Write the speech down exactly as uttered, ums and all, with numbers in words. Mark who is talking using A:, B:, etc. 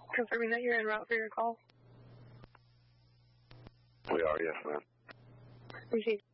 A: Confirming that you're en route for your call.
B: We are, yes, ma'am.
A: Appreciate it.